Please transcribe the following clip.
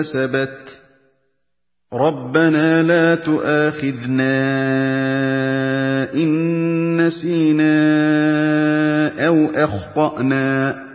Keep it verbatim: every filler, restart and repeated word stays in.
كَسَبَتْ رَبَّنَا لَا تُؤَاخِذْنَا إِن نَّسِينَا أَوْ أَخْطَأْنَا